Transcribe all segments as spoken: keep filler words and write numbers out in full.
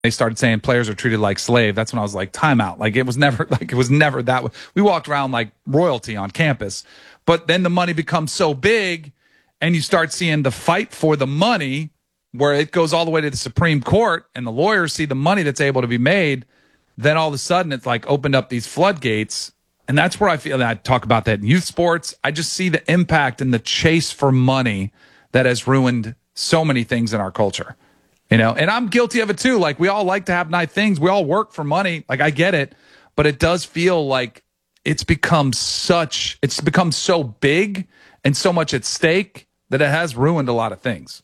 they started saying players are treated like slave. That's when I was like, timeout. Like it was never like it was never that way. We walked around like royalty on campus. But then the money becomes so big and you start seeing the fight for the money where it goes all the way to the Supreme Court and the lawyers see the money that's able to be made. Then all of a sudden it's like opened up these floodgates. And that's where I feel that I talk about that in youth sports. I just see the impact and the chase for money that has ruined so many things in our culture. You know, and I'm guilty of it too. Like we all like to have nice things. We all work for money. Like I get it, but it does feel like it's become such, it's become so big and so much at stake that it has ruined a lot of things.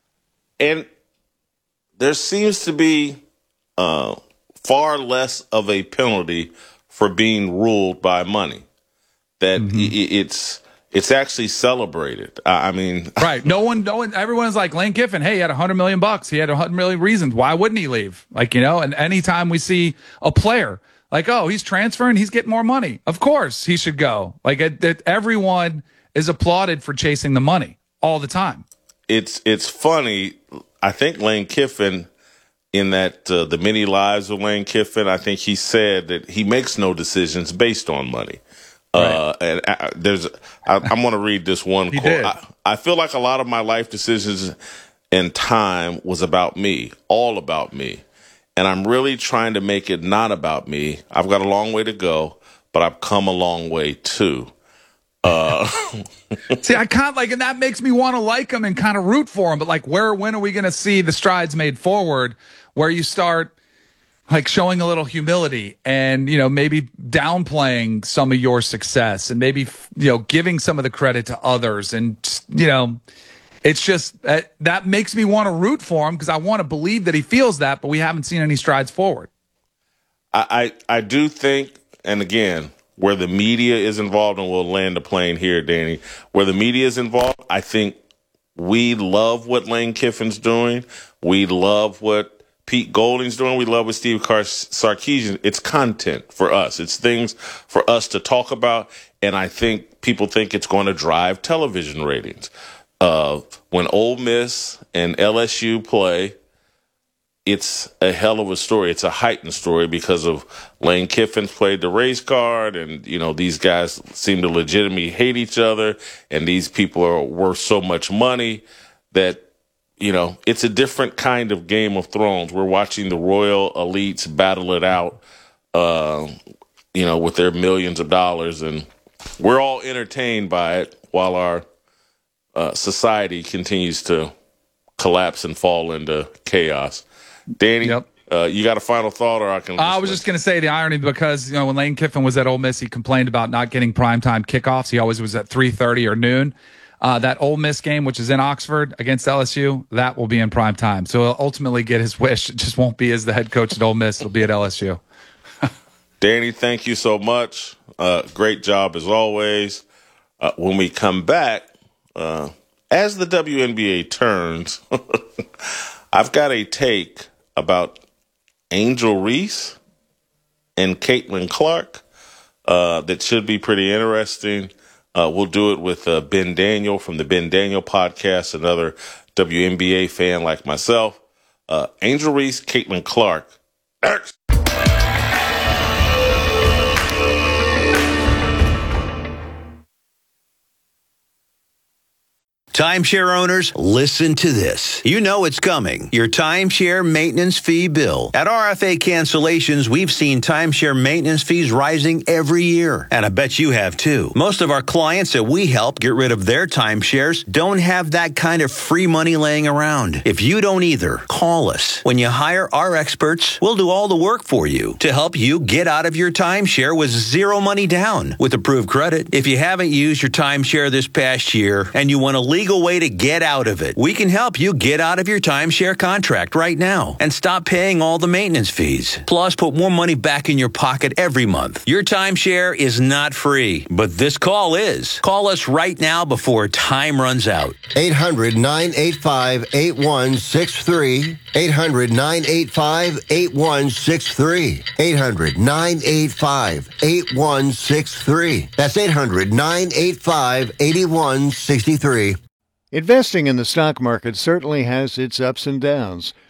And there seems to be uh, far less of a penalty for being ruled by money. That mm-hmm. it's it's actually celebrated. I mean, right? No one, no one. Everyone's like Lane Kiffin. Hey, he had a hundred million bucks. He had a hundred million reasons. Why wouldn't he leave? Like you know. And anytime we see a player like, oh, he's transferring, he's getting more money. Of course, he should go. Like it, it, everyone is applauded for chasing the money all the time. It's it's funny. I think Lane Kiffin, in that uh, the many lives of Lane Kiffin, I think he said that he makes no decisions based on money. Right. Uh, and I, there's, I, I'm going to read this one quote. I, I feel like a lot of my life decisions and time was about me, all about me. And I'm really trying to make it not about me. I've got a long way to go, but I've come a long way too. Uh, See, I can't like, and that makes me want to like him and kind of root for him. But like, where, when are we going to see the strides made forward where you start like showing a little humility and, you know, maybe downplaying some of your success and maybe, you know, giving some of the credit to others. And, you know, it's just uh, that makes me want to root for him because I want to believe that he feels that, but we haven't seen any strides forward. I, I, I do think, and again, where the media is involved, and we'll land the plane here, Danny, where the media is involved, I think we love what Lane Kiffin's doing. We love what Pete Golding's doing. We love what Steve Sarkisian. It's content for us. It's things for us to talk about. And I think people think it's going to drive television ratings. Uh, when Ole Miss and L S U play, it's a hell of a story. It's a heightened story because of Lane Kiffin's played the race card, and you know these guys seem to legitimately hate each other, and these people are worth so much money that. You know, it's a different kind of Game of Thrones. We're watching the royal elites battle it out, uh, you know, with their millions of dollars. And we're all entertained by it while our uh, society continues to collapse and fall into chaos. Danny, yep. uh, you got a final thought, or I can... I was just going to say the irony because, you know, when Lane Kiffin was at Ole Miss, he complained about not getting primetime kickoffs. He always was at three thirty or noon. Uh, that Ole Miss game, which is in Oxford against L S U, that will be in prime time. So he'll ultimately get his wish. It just won't be as the head coach at Ole Miss. It'll be at L S U. Danny, thank you so much. Uh, great job as always. Uh, when we come back, uh, as the W N B A turns, I've got a take about Angel Reese and Caitlin Clark uh, that should be pretty interesting. Uh, we'll do it with uh, Ben Daniel from the Ben Daniel podcast, another W N B A fan like myself. Uh, Angel Reese, Caitlin Clark. Next. Timeshare owners, listen to this. You know it's coming. Your timeshare maintenance fee bill. At R F A Cancellations, we've seen timeshare maintenance fees rising every year. And I bet you have too. Most of our clients that we help get rid of their timeshares don't have that kind of free money laying around. If you don't either, call us. When you hire our experts, we'll do all the work for you to help you get out of your timeshare with zero money down with approved credit. If you haven't used your timeshare this past year and you want to legal way to get out of it, we can help you get out of your timeshare contract right now and stop paying all the maintenance fees. Plus, put more money back in your pocket every month. Your timeshare is not free, but this call is. Call us right now before time runs out. eight hundred, nine eight five, eight one six three. eight hundred, nine eight five, eight one six three. eight hundred, nine eight five, eight one six three. That's eight hundred, nine eight five, eight one six three. Investing in the stock market certainly has its ups and downs,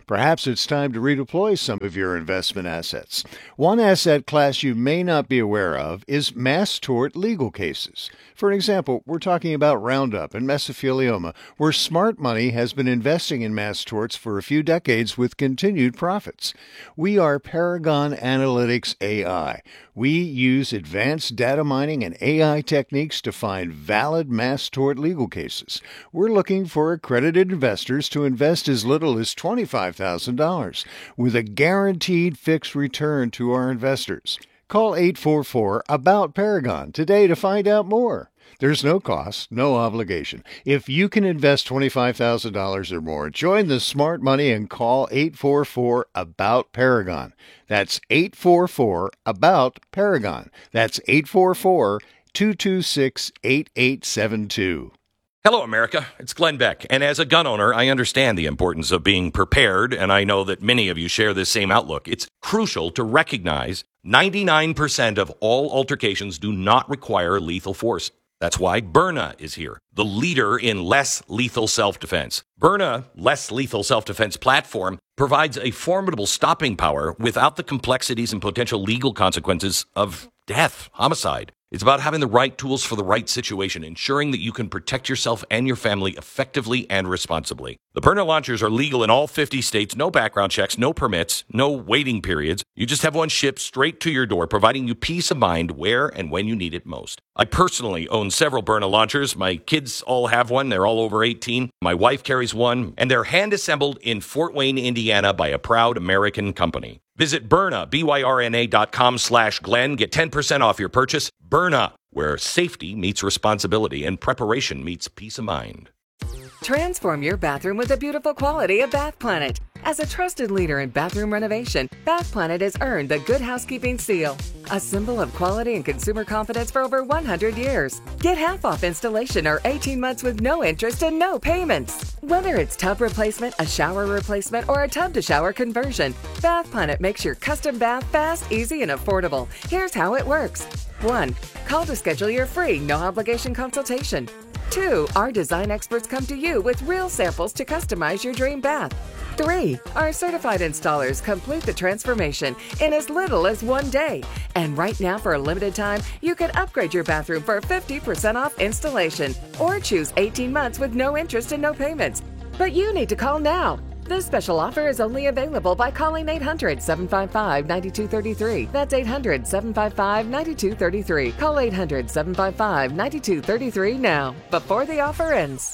Perhaps it's time to redeploy some of your investment assets. One asset class you may not be aware of is mass tort legal cases. For example, we're talking about Roundup and mesothelioma, where smart money has been investing in mass torts for a few decades with continued profits. We are Paragon Analytics A I. We use advanced data mining and A I techniques to find valid mass tort legal cases. We're looking for accredited investors to invest as little as twenty-five thousand dollars with a guaranteed fixed return to our investors. Call eight four four, A B O U T, Paragon today to find out more. There's no cost, no obligation. If you can invest twenty-five thousand dollars or more, join the smart money and call eight four four, A B O U T, Paragon. That's eight four four, A B O U T, Paragon. That's eight four four, two two six, eight eight seven two. Hello, America. It's Glenn Beck. And as a gun owner, I understand the importance of being prepared, and I know that many of you share this same outlook. It's crucial to recognize ninety-nine percent of all altercations do not require lethal force. That's why Byrna is here, the leader in less lethal self-defense. Byrna Less Lethal Self-Defense platform provides a formidable stopping power without the complexities and potential legal consequences of death, homicide. It's about having the right tools for the right situation, ensuring that you can protect yourself and your family effectively and responsibly. The Byrna launchers are legal in all fifty states, no background checks, no permits, no waiting periods. You just have one shipped straight to your door, providing you peace of mind where and when you need it most. I personally own several Byrna launchers. My kids all have one. They're all over eighteen. My wife carries one, and they're hand-assembled in Fort Wayne, Indiana by a proud American company. Visit Byrna, B Y R N A dot com slash Glenn. Get ten percent off your purchase. Byrna, where safety meets responsibility and preparation meets peace of mind. Transform your bathroom with the beautiful quality of Bath Planet. As a trusted leader in bathroom renovation, Bath Planet has earned the Good Housekeeping seal, a symbol of quality and consumer confidence for over one hundred years. Get half off installation or eighteen months with no interest and no payments. Whether it's tub replacement, a shower replacement, or a tub-to-shower conversion, Bath Planet makes your custom bath fast, easy, and affordable. Here's how it works. one. Call to schedule your free, no-obligation consultation. two. Our design experts come to you with real samples to customize your dream bath. three. Our certified installers complete the transformation in as little as one day. And right now, for a limited time, you can upgrade your bathroom for fifty percent off installation or choose eighteen months with no interest and no payments. But you need to call now. This special offer is only available by calling eight hundred, seven five five, nine two three three. That's eight hundred, seven five five, nine two three three. Call eight hundred, seven five five, nine two three three now, before the offer ends.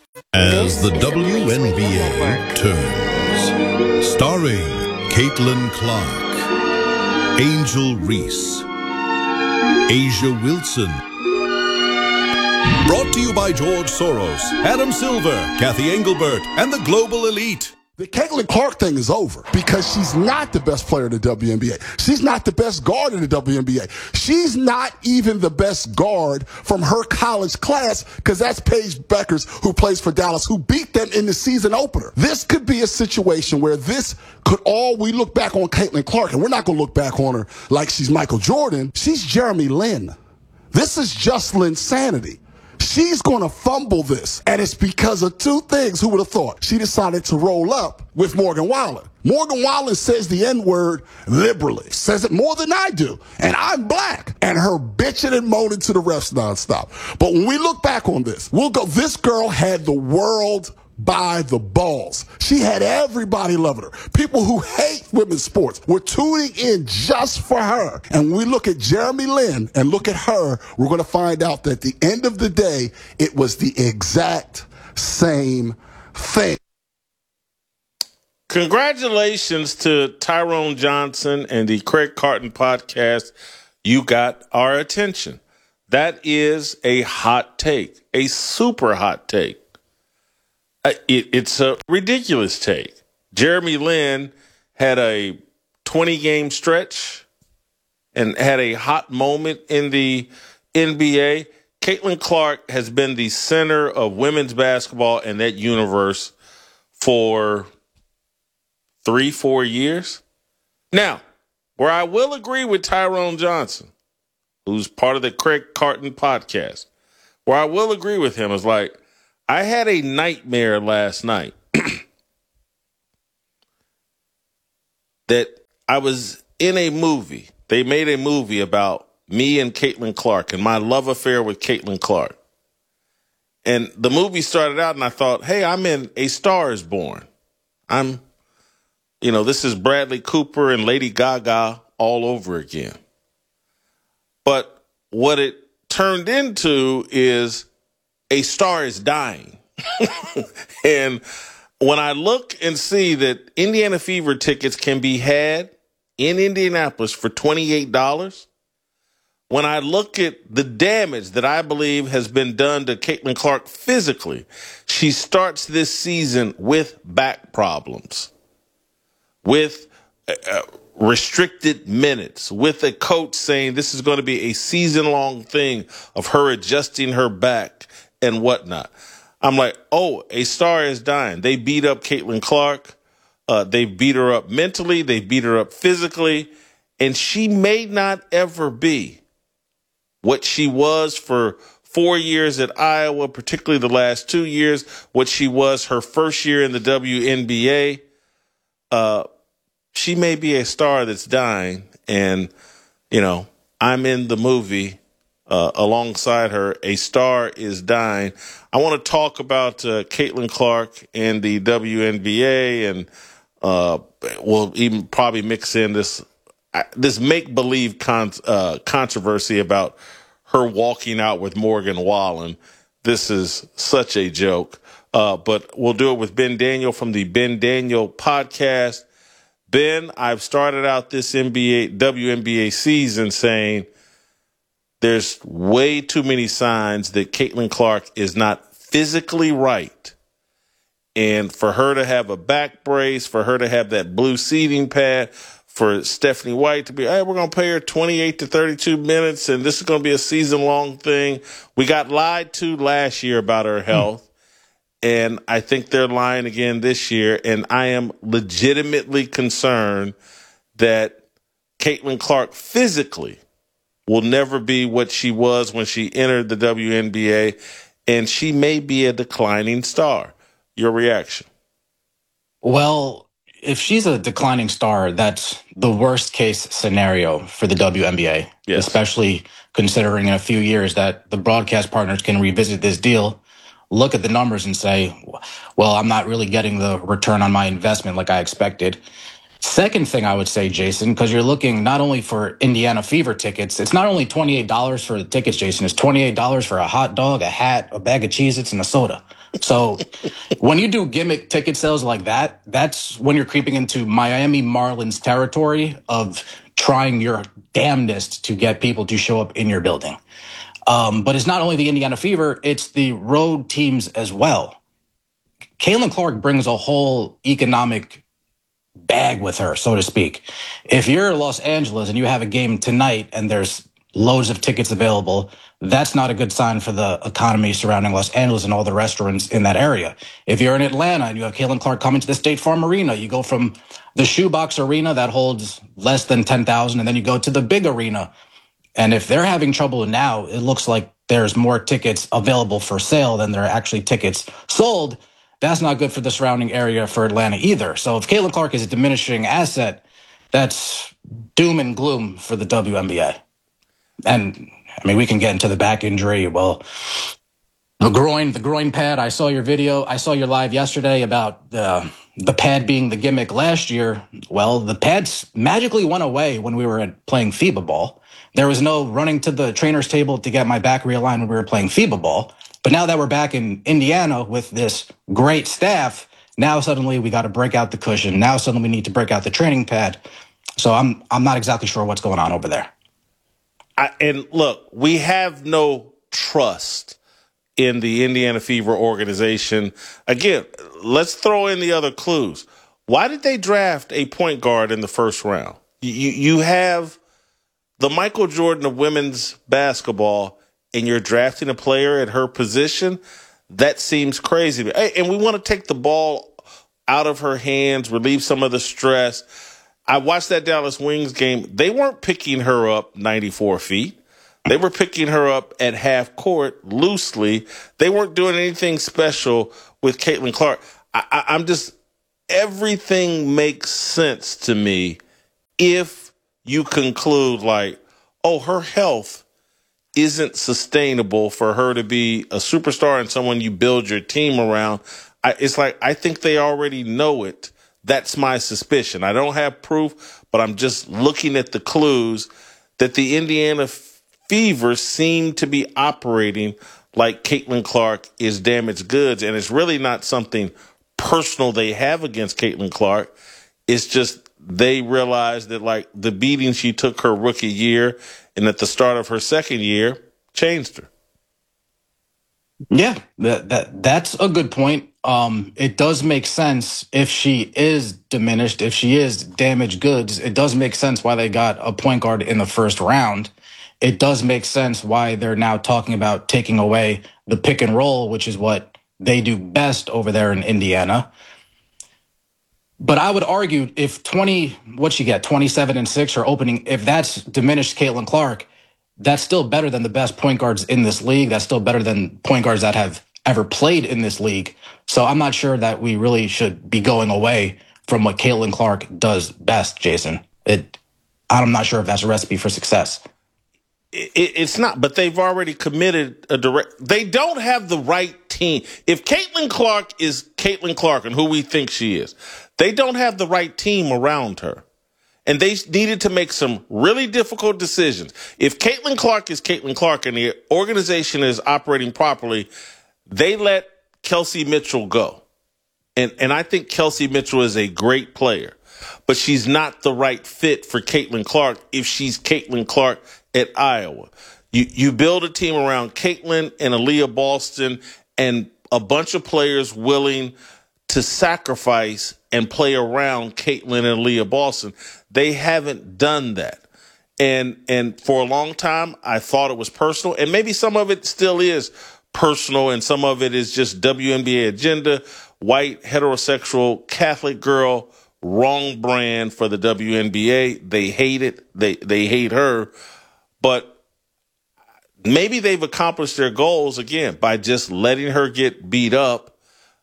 As the W N B A turns, starring Caitlin Clark, Angel Reese, Asia Wilson. Brought to you by George Soros, Adam Silver, Kathy Engelbert, and the Global Elite. The Caitlin Clark thing is over because she's not the best player in the W N B A. She's not the best guard in the W N B A. She's not even the best guard from her college class because that's Paige Beckers, who plays for Dallas, who beat them in the season opener. This could be a situation where this could all, we look back on Caitlin Clark, and we're not going to look back on her like she's Michael Jordan. She's Jeremy Lin. This is just Linsanity. She's going to fumble this, and it's because of two things. Who would have thought? She decided to roll up with Morgan Wallen. Morgan Wallen says the N-word liberally, says it more than I do, and I'm black, and her bitching and moaning to the refs nonstop. But when we look back on this, we'll go, this girl had the world by the balls. She had everybody loving her. People who hate women's sports were tuning in just for her. And when we look at Jeremy Lin and look at her, we're going to find out that at the end of the day, it was the exact same thing. Congratulations to Tyrone Johnson and the Craig Carton podcast. You got our attention. That is a hot take, a super hot take. It, it's a ridiculous take. Jeremy Lin had a twenty-game stretch and had a hot moment in the N B A. Caitlin Clark has been the center of women's basketball in that universe for three, four years. Now, where I will agree with Tyrone Johnson, who's part of the Craig Carton podcast, where I will agree with him is like, I had a nightmare last night. that I was in a movie. They made a movie about me and Caitlin Clark and my love affair with Caitlin Clark. And the movie started out and I thought, hey, I'm in A Star is Born. I'm, you know, this is Bradley Cooper and Lady Gaga all over again. But what it turned into is A Star is Dying. And when I look and see that Indiana Fever tickets can be had in Indianapolis for twenty-eight dollars, when I look at the damage that I believe has been done to Caitlin Clark physically, she starts this season with back problems, with uh, restricted minutes, with a coach saying this is going to be a season-long thing of her adjusting her back and whatnot. I'm like, oh, A Star is Dying. They beat up Caitlin Clark. Uh, they beat her up mentally. They beat her up physically. And she may not ever be what she was for four years at Iowa, particularly the last two years, what she was her first year in the W N B A. Uh, she may be a star that's dying. And, you know, I'm in the movie uh, alongside her. A Star is Dying. I want to talk about uh, Caitlin Clark and the W N B A, and uh, we'll even probably mix in this this make-believe con- uh, controversy about her walking out with Morgan Wallen. This is such a joke, uh, but we'll do it with Ben Daniel from the Ben Daniel podcast. Ben, I've started out this N B A W N B A season saying there's way too many signs that Caitlin Clark is not physically right. And for her to have a back brace, for her to have that blue seating pad, for Stephanie White to be, hey, we're going to pay her twenty-eight to thirty-two minutes, and this is going to be a season-long thing. We got lied to last year about her health, mm. and I think they're lying again this year, and I am legitimately concerned that Caitlin Clark physically will never be what she was when she entered the W N B A, and she may be a declining star. Your reaction? Well, if she's a declining star, that's the worst case scenario for the W N B A, yes. Especially considering in a few years that the broadcast partners can revisit this deal, look at the numbers and say, well, I'm not really getting the return on my investment like I expected. Second thing I would say, Jason, because you're looking not only for Indiana Fever tickets, it's not only twenty-eight dollars for the tickets, Jason, it's twenty-eight dollars for a hot dog, a hat, a bag of Cheez-Its, and a soda. So when you do gimmick ticket sales like that, that's when you're creeping into Miami Marlins territory of trying your damnedest to get people to show up in your building. Um, but it's not only the Indiana Fever, it's the road teams as well. Caitlin Clark brings a whole economic bag with her, so to speak. If you're Los Angeles and you have a game tonight and there's loads of tickets available, that's not a good sign for the economy surrounding Los Angeles and all the restaurants in that area. If you're in Atlanta and you have Caitlin Clark coming to the State Farm Arena, you go from the Shoebox Arena that holds less than ten thousand, and then you go to the big arena. And if they're having trouble now, it looks like there's more tickets available for sale than there are actually tickets sold. That's not good for the surrounding area for Atlanta either. So if Caitlin Clark is a diminishing asset, that's doom and gloom for the W N B A. And I mean, we can get into the back injury. Well, the groin, the groin pad. I saw your video. I saw your live yesterday about the the pad being the gimmick last year. Well, the pads magically went away when we were at playing FIBA ball. There was no running to the trainer's table to get my back realigned when we were playing FIBA ball. But now that we're back in Indiana with this great staff, now suddenly we got to break out the cushion. Now suddenly we need to break out the training pad. So I'm I'm not exactly sure what's going on over there. I, and look, we have no trust in the Indiana Fever organization. Again, let's throw in the other clues. Why did they draft a point guard in the first round? You, you have the Michael Jordan of women's basketball, and you're drafting a player at her position? That seems crazy. And we want to take the ball out of her hands, relieve some of the stress. I watched that Dallas Wings game. They weren't picking her up ninety-four feet. They were picking her up at half court loosely. They weren't doing anything special with Caitlin Clark. I, I, I'm just, everything makes sense to me if you conclude like, oh, her health isn't sustainable for her to be a superstar and someone you build your team around. I, it's like, I think they already know it. That's my suspicion. I don't have proof, but I'm just looking at the clues that the Indiana Fever seem to be operating like Caitlin Clark is damaged goods. And it's really not something personal they have against Caitlin Clark. It's just they realize that like the beating she took her rookie year and at the start of her second year changed her. Yeah, that, that that's a good point. Um, it does make sense if she is diminished, if she is damaged goods. It does make sense why they got a point guard in the first round. It does make sense why they're now talking about taking away the pick and roll, which is what they do best over there in Indiana. But I would argue if twenty, what she get, twenty-seven and six are opening, if that's diminished Caitlin Clark, that's still better than the best point guards in this league. That's still better than point guards that have ever played in this league. So I'm not sure that we really should be going away from what Caitlin Clark does best, Jason. It, I'm not sure if that's a recipe for success. It, it's not, but they've already committed a direct. They don't have the right team. If Caitlin Clark is Caitlin Clark and who we think she is, they don't have the right team around her. And they needed to make some really difficult decisions. If Caitlin Clark is Caitlin Clark and the organization is operating properly, they let Kelsey Mitchell go. And and I think Kelsey Mitchell is a great player, but she's not the right fit for Caitlin Clark if she's Caitlin Clark at Iowa. You you build a team around Caitlin and Aaliyah Boston and a bunch of players willing to sacrifice and play around Caitlin and Aaliyah Boston. They haven't done that. And and for a long time, I thought it was personal. And maybe some of it still is personal and some of it is just W N B A agenda, white, heterosexual, Catholic girl, wrong brand for the W N B A. They hate it. They, they hate her. But maybe they've accomplished their goals, again, by just letting her get beat up,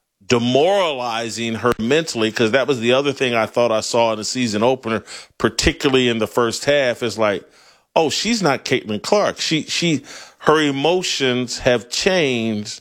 demoralizing her mentally, because that was the other thing I thought I saw in the season opener, particularly in the first half, is like, oh, she's not Caitlin Clark. She, she, her emotions have changed.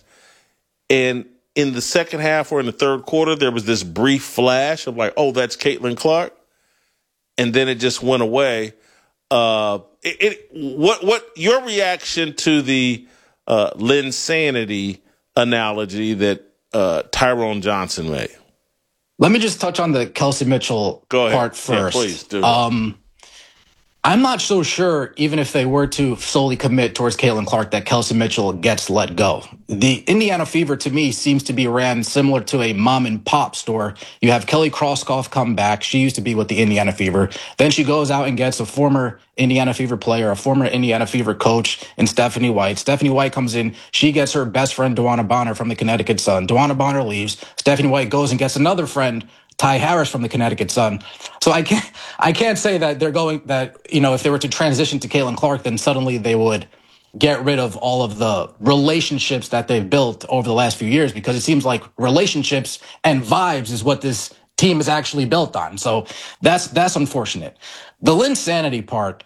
And in the second half or in the third quarter, there was this brief flash of like, oh, that's Caitlin Clark. And then it just went away. Uh, it, it what, what your reaction to the, uh, Linsanity analogy that, uh, Tyrone Johnson made? Let me just touch on the Kelsey Mitchell Go ahead. part first. Yeah, please do. Um, I'm not so sure, even if they were to solely commit towards Caitlin Clark, that Kelsey Mitchell gets let go. The Indiana Fever, to me, seems to be ran similar to a mom and pop store. You have Kelly Krauskopf come back. She used to be with the Indiana Fever. Then she goes out and gets a former Indiana Fever player, a former Indiana Fever coach, and Stephanie White. Stephanie White comes in. She gets her best friend, Dewana Bonner, from the Connecticut Sun. Dewana Bonner leaves. Stephanie White goes and gets another friend, Ty Harris, from the Connecticut Sun. So I can't, I can't say that they're going, that, you know, if they were to transition to Caitlin Clark, then suddenly they would get rid of all of the relationships that they've built over the last few years, because it seems like relationships and vibes is what this team is actually built on. So that's, that's unfortunate. The Linsanity part,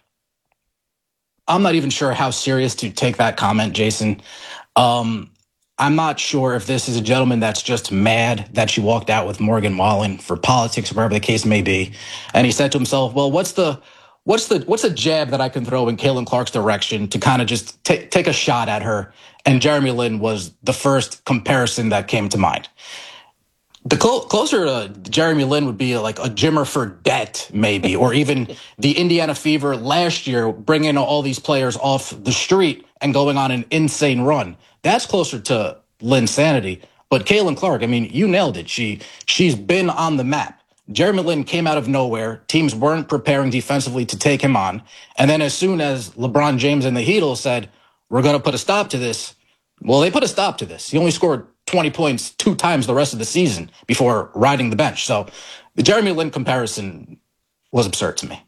I'm not even sure how serious to take that comment, Jason. Um, I'm not sure if this is a gentleman that's just mad that she walked out with Morgan Wallen for politics or whatever the case may be. And he said to himself, well, what's the what's the what's a jab that I can throw in Caitlin Clark's direction to kind of just t- take a shot at her? And Jeremy Lin was the first comparison that came to mind. The clo- closer to Jeremy Lin would be like a Jimmer Fredette, maybe, or even the Indiana Fever last year, bringing all these players off the street and going on an insane run. That's closer to Linsanity. But Caitlin Clark, I mean, you nailed it. She she's been on the map. Jeremy Lin came out of nowhere. Teams weren't preparing defensively to take him on. And then as soon as LeBron James and the Heat said, we're going to put a stop to this, well, they put a stop to this. He only scored twenty points two times the rest of the season before riding the bench. So the Jeremy Lin comparison was absurd to me.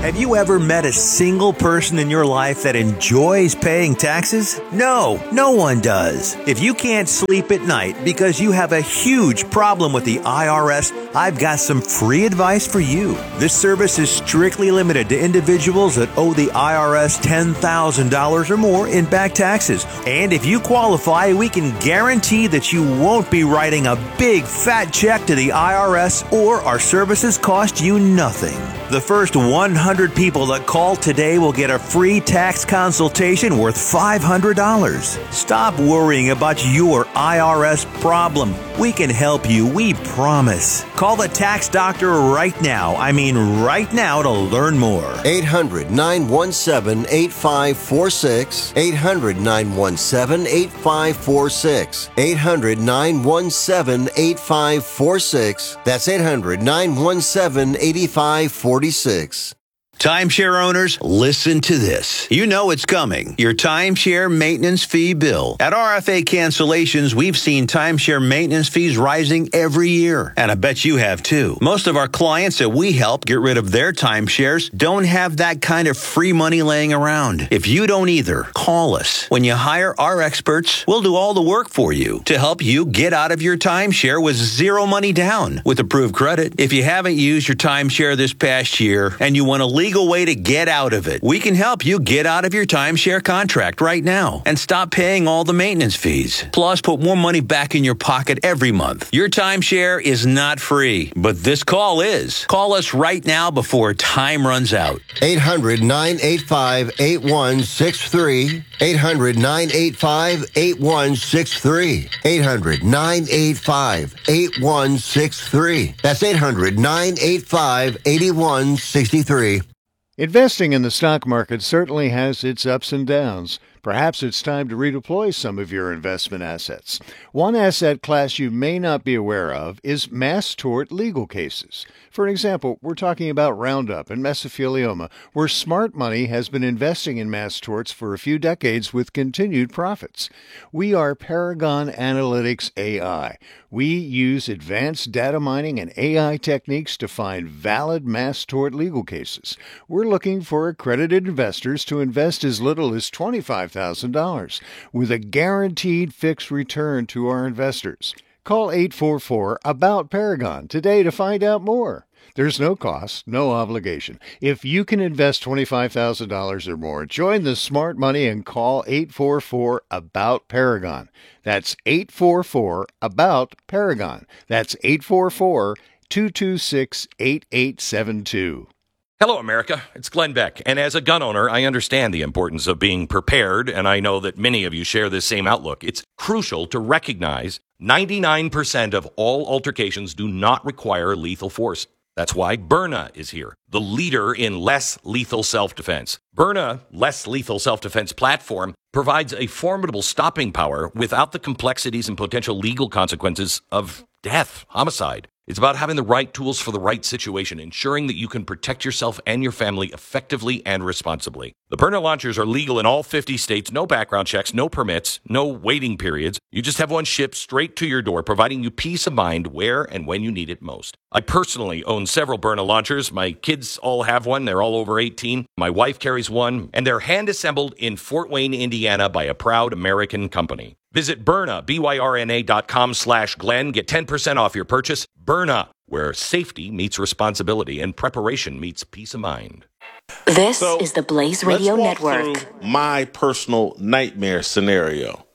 Have you ever met a single person in your life that enjoys paying taxes? No, no one does. If you can't sleep at night because you have a huge problem with the I R S, I've got some free advice for you. This service is strictly limited to individuals that owe the I R S ten thousand dollars or more in back taxes. And if you qualify, we can guarantee that you won't be writing a big fat check to the I R S, or our services cost you nothing. The first one hundred people that call today will get a free tax consultation worth five hundred dollars. Stop worrying about your I R S problem. We can help you, we promise. Call the tax doctor right now. I mean right now to learn more. eight hundred, nine one seven, eight five four six. eight hundred, nine one seven, eight five four six. eight hundred, nine one seven, eight five four six. That's eight hundred, nine one seven, eight five four six. Timeshare owners, listen to this. You know it's coming. Your timeshare maintenance fee bill. At R F A Cancellations, we've seen timeshare maintenance fees rising every year. And I bet you have too. Most of our clients that we help get rid of their timeshares don't have that kind of free money laying around. If you don't either, call us. When you hire our experts, we'll do all the work for you to help you get out of your timeshare with zero money down with approved credit. If you haven't used your timeshare this past year and you want to leave legal way to get out of it. We can help you get out of your timeshare contract right now and stop paying all the maintenance fees. Plus, put more money back in your pocket every month. Your timeshare is not free, but this call is. Call us right now before time runs out. eight hundred, nine eight five, eight one six three. eight hundred, nine eight five, eight one six three. eight hundred, nine eight five, eight one six three. That's eight hundred, nine eight five, eight one six three. Investing in the stock market certainly has its ups and downs. Perhaps it's time to redeploy some of your investment assets. One asset class you may not be aware of is mass tort legal cases. For example, we're talking about Roundup and mesothelioma, where smart money has been investing in mass torts for a few decades with continued profits. We are Paragon Analytics A I. We use advanced data mining and A I techniques to find valid mass tort legal cases. We're looking for accredited investors to invest as little as twenty-five thousand dollars with a guaranteed fixed return to our investors. Call eight four four, ABOUT Paragon today to find out more. There's no cost, no obligation. If you can invest twenty-five thousand dollars or more, join the smart money and call eight four four, ABOUT Paragon. That's eight four four, ABOUT Paragon. That's eight four four, two two six, eight eight seven two. Hello, America. It's Glenn Beck. And as a gun owner, I understand the importance of being prepared, and I know that many of you share this same outlook. It's crucial to recognize ninety-nine percent of all altercations do not require lethal force. That's why Byrna is here, the leader in less lethal self-defense. Byrna, less lethal self-defense platform, provides a formidable stopping power without the complexities and potential legal consequences of death, homicide. It's about having the right tools for the right situation, ensuring that you can protect yourself and your family effectively and responsibly. The Byrna launchers are legal in all fifty states, no background checks, no permits, no waiting periods. You just have one shipped straight to your door, providing you peace of mind where and when you need it most. I personally own several Byrna launchers. My kids all have one. They're all over eighteen. My wife carries one, and they're hand-assembled in Fort Wayne, Indiana by a proud American company. Visit Byrna, B Y R N A dot com slash Glenn. Get ten percent off your purchase. Byrna, where safety meets responsibility and preparation meets peace of mind. This So, is the Blaze Radio let's walk Network. through my personal nightmare scenario.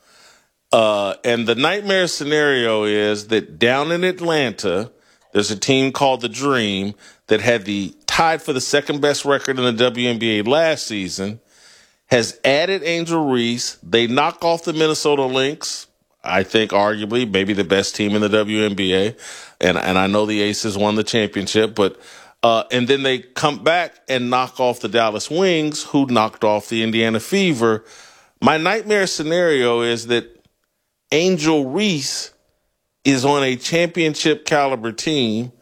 Uh, and the nightmare scenario is that down in Atlanta, there's a team called the Dream that had the tied for the second best record in the W N B A last season, has added Angel Reese. They knock off the Minnesota Lynx, I think arguably maybe the best team in the W N B A. And, and I know the Aces won the championship, but uh, and then they come back and knock off the Dallas Wings, who knocked off the Indiana Fever. My nightmare scenario is that Angel Reese is on a championship caliber team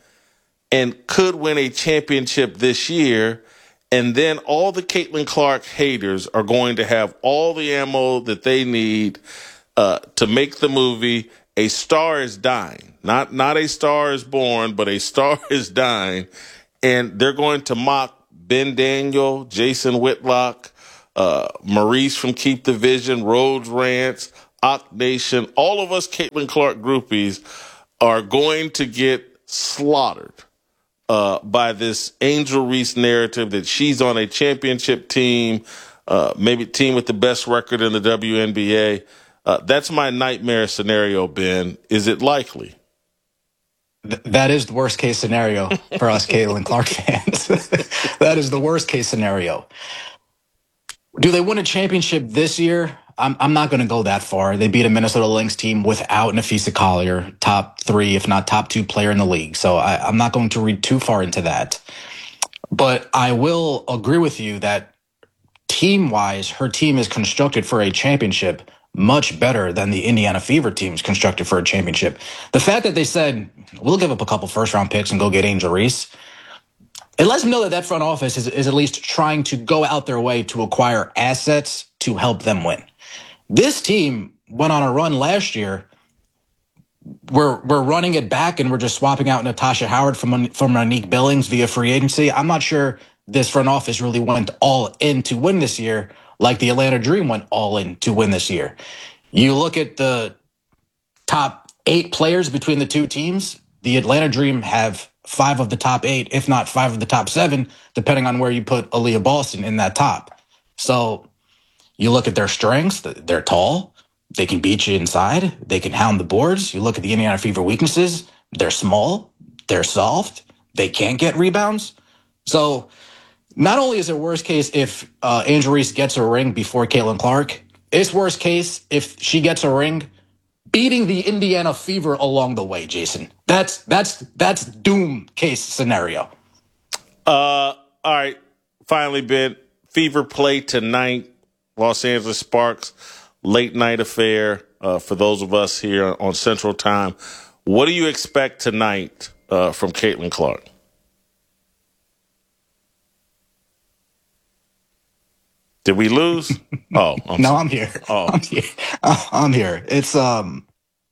and could win a championship this year. And then all the Caitlin Clark haters are going to have all the ammo that they need uh, to make the movie A Star is Dying. Not, not A Star is Born, but A Star is Dying. And they're going to mock Ben Daniel, Jason Whitlock, uh, Maurice from Keep the Vision, Rhodes Rants, Ock Nation, all of us Caitlin Clark groupies are going to get slaughtered uh, by this Angel Reese narrative that she's on a championship team, uh, maybe team with the best record in the W N B A. Uh, that's my nightmare scenario, Ben. Is it likely? Th- that is the worst case scenario for us Caitlin Clark fans. That is the worst case scenario. Do they win a championship this year? I'm I'm not going to go that far. They beat a Minnesota Lynx team without Nafisa Collier, top three, if not top two player in the league. So I, I'm not going to read too far into that. But I will agree with you that team-wise, her team is constructed for a championship much better than the Indiana Fever team's constructed for a championship. The fact that they said, we'll give up a couple first-round picks and go get Angel Reese, it lets me know that that front office is, is at least trying to go out their way to acquire assets to help them win. This team went on a run last year. We're we're running it back, and we're just swapping out Natasha Howard from from Monique Billings via free agency. I'm not sure this front office really went all in to win this year, like the Atlanta Dream went all in to win this year. You look at the top eight players between the two teams. The Atlanta Dream have five of the top eight, if not five of the top seven, depending on where you put Aaliyah Boston in that top. So you look at their strengths. They're tall. They can beat you inside. They can hound the boards. You look at the Indiana Fever weaknesses. They're small. They're soft. They can't get rebounds. So not only is it worst case if uh, Angel Reese gets a ring before Caitlin Clark, it's worst case if she gets a ring beating the Indiana Fever along the way, Jason. That's that's that's doom case scenario. Uh, all right. Finally, Ben, Fever play tonight. Los Angeles Sparks, late night affair uh, for those of us here on Central Time. What do you expect tonight uh, from Caitlin Clark? Did we lose? Oh, I'm no, sorry. I'm here. Oh, I'm here. I'm here. It's um,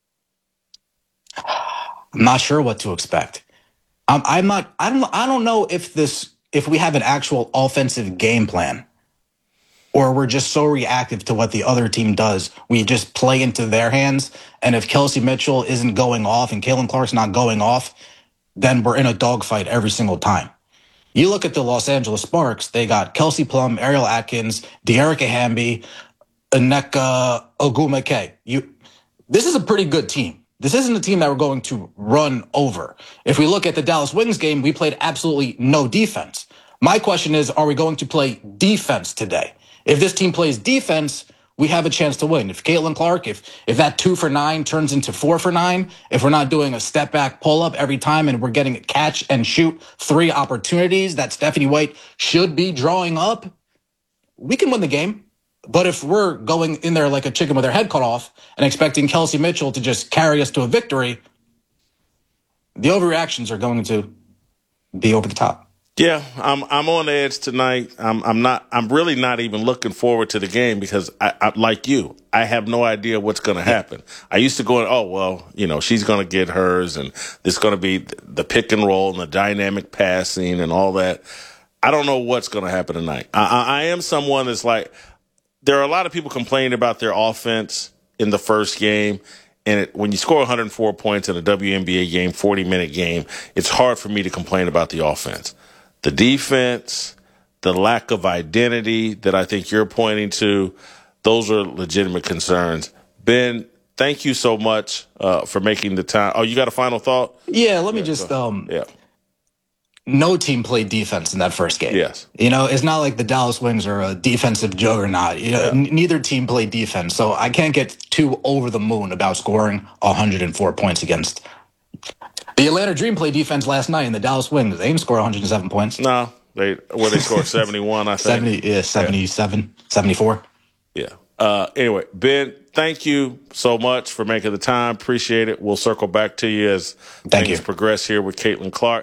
I'm not sure what to expect. I'm, I'm not. I don't. I don't know if this. If we have an actual offensive game plan, or we're just so reactive to what the other team does, we just play into their hands. And if Kelsey Mitchell isn't going off and Caitlin Clark's not going off, then we're in a dogfight every single time. You look at the Los Angeles Sparks, they got Kelsey Plum, Ariel Atkins, De'Erica Hamby, Nneka Ogwumike. You, this is a pretty good team. This isn't a team that we're going to run over. If we look at the Dallas Wings game, we played absolutely no defense. My question is, are we going to play defense today? If this team plays defense, we have a chance to win. If Caitlin Clark, if if that two for nine turns into four for nine, if we're not doing a step back pull up every time and we're getting a catch and shoot three opportunities that Stephanie White should be drawing up, we can win the game. But if we're going in there like a chicken with her head cut off and expecting Kelsey Mitchell to just carry us to a victory, the overreactions are going to be over the top. Yeah, I'm I'm on edge tonight. I'm I'm not. I'm really not even looking forward to the game because I, I like you, I have no idea what's going to happen. I used to go, oh well, you know, she's going to get hers, and there's going to be the pick and roll and the dynamic passing and all that. I don't know what's going to happen tonight. I, I, I am someone that's like, there are a lot of people complaining about their offense in the first game. And it, when you score one hundred four points in a W N B A game, forty minute game, it's hard for me to complain about the offense. The defense, the lack of identity that I think you're pointing to, those are legitimate concerns. Ben, thank you so much uh, for making the time. Oh, you got a final thought? Yeah, let me yeah, just, so, um, yeah. No team played defense in that first game. Yes. You know, it's not like the Dallas Wings are a defensive juggernaut. You know, yeah. n- neither team played defense. So I can't get too over the moon about scoring one hundred four points against. The Atlanta Dream played defense last night, and the Dallas Wings, they didn't score one hundred seven points. No, they well, they scored seventy-one, I think. seventy, yeah, seventy-seven, yeah. seventy-four. Yeah. Uh, anyway, Ben, thank you so much for making the time. Appreciate it. We'll circle back to you as thank things you. progress here with Caitlin Clark.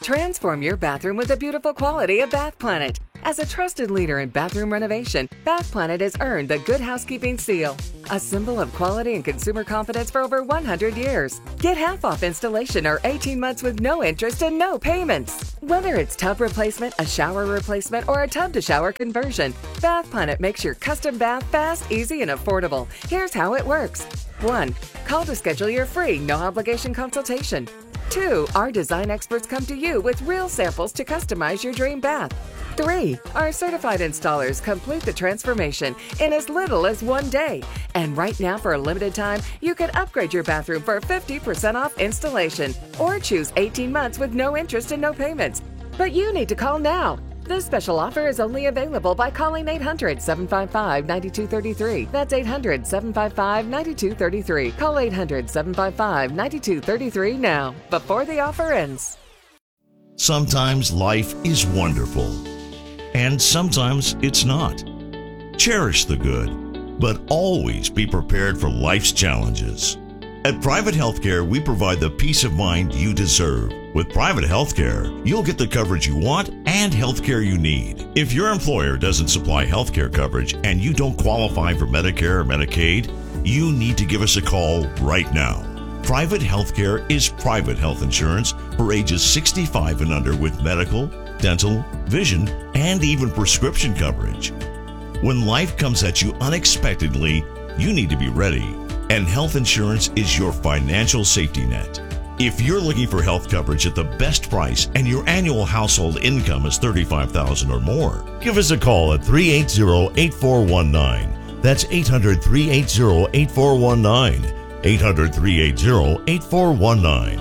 Transform your bathroom with the beautiful quality of Bath Planet. As a trusted leader in bathroom renovation, Bath Planet has earned the Good Housekeeping seal, a symbol of quality and consumer confidence for over one hundred years. Get half off installation or eighteen months with no interest and no payments. Whether it's tub replacement, a shower replacement, or a tub-to-shower conversion, Bath Planet makes your custom bath fast, easy, and affordable. Here's how it works. one. Call to schedule your free, no-obligation consultation. two. Our design experts come to you with real samples to customize your dream bath. three. Our certified installers complete the transformation in as little as one day. And right now, for a limited time, you can upgrade your bathroom for fifty percent off installation or choose eighteen months with no interest and no payments. But you need to call now. This special offer is only available by calling eight hundred, seven five five, nine two three three. That's eight hundred, seven five five, nine two three three. Call eight hundred, seven five five, nine two three three now, before the offer ends. Sometimes life is wonderful, and sometimes it's not. Cherish the good, but always be prepared for life's challenges. At Private Healthcare, we provide the peace of mind you deserve. With Private Healthcare, you'll get the coverage you want and healthcare you need. If your employer doesn't supply healthcare coverage and you don't qualify for Medicare or Medicaid, you need to give us a call right now. Private Healthcare is private health insurance for ages sixty-five and under with medical, dental, vision, and even prescription coverage. When life comes at you unexpectedly, you need to be ready. And health insurance is your financial safety net. If you're looking for health coverage at the best price and your annual household income is thirty-five thousand dollars or more, give us a call at three eight zero, eight four one nine. That's eight hundred, three eight zero, eight four one nine. eight hundred, three eight zero, eight four one nine.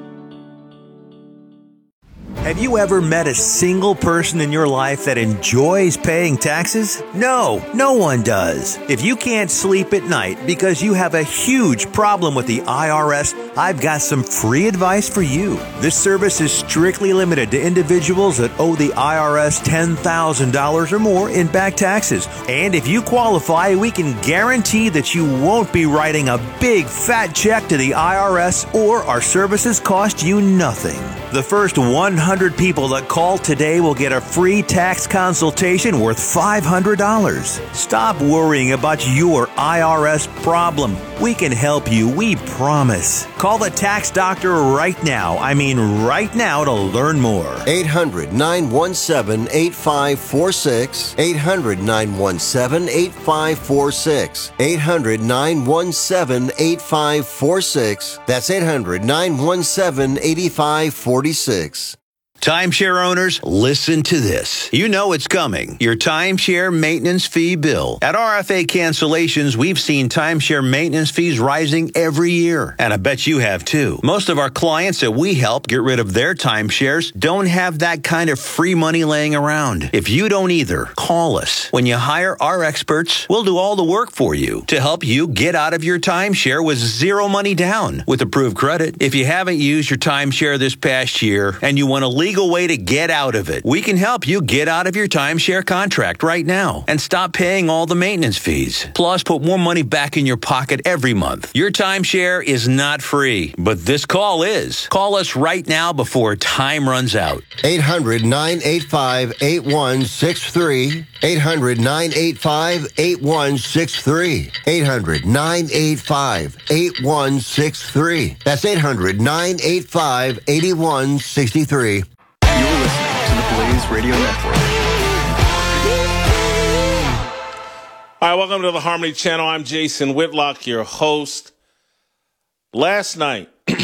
Have you ever met a single person in your life that enjoys paying taxes? No, no one does. If you can't sleep at night because you have a huge problem with the I R S, I've got some free advice for you. This service is strictly limited to individuals that owe the I R S ten thousand dollars or more in back taxes. And if you qualify, we can guarantee that you won't be writing a big fat check to the I R S, or our services cost you nothing. The first one hundred people that call today will get a free tax consultation worth five hundred dollars. Stop worrying about your I R S problem. We can help you, we promise. Call the tax doctor right now. I mean right now to learn more. eight hundred, nine one seven, eight five four six. eight hundred, nine one seven, eight five four six. eight hundred, nine one seven, eight five four six. That's eight hundred, nine one seven, eight five four six. Timeshare owners, listen to this. You know it's coming. Your timeshare maintenance fee bill. At R F A Cancellations, we've seen timeshare maintenance fees rising every year. And I bet you have too. Most of our clients that we help get rid of their timeshares don't have that kind of free money laying around. If you don't either, call us. When you hire our experts, we'll do all the work for you to help you get out of your timeshare with zero money down with approved credit. If you haven't used your timeshare this past year and you want to leave legal way to get out of it. We can help you get out of your timeshare contract right now and stop paying all the maintenance fees. Plus, put more money back in your pocket every month. Your timeshare is not free, but this call is. Call us right now before time runs out. eight hundred, nine eight five, eight one six three. eight hundred, nine eight five, eight one six three. eight hundred, nine eight five, eight one six three. That's eight hundred, nine eight five, eight one six three. You're listening to the Blaze Radio Network. All right, welcome to the Harmony Channel. I'm Jason Whitlock, your host. Last night,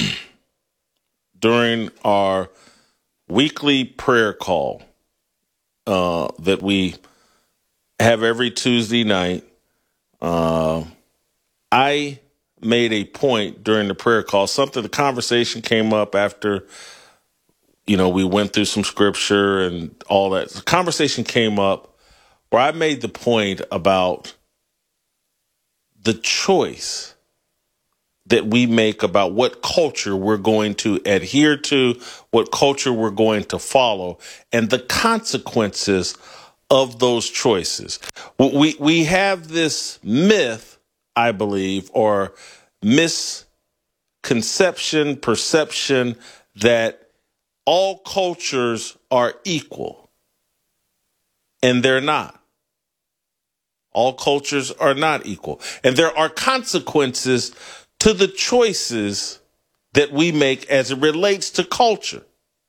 during our weekly prayer call uh, that we have every Tuesday night, uh, I made a point during the prayer call, something, the conversation came up after, you know, we went through some scripture and all that. The conversation came up where I made the point about the choice that we make about what culture we're going to adhere to, what culture we're going to follow, and the consequences of those choices. We we have this myth, I believe, or misconception, perception that all cultures are equal. And they're not. All cultures are not equal. And there are consequences to the choices that we make as it relates to culture.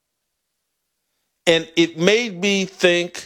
And it made me think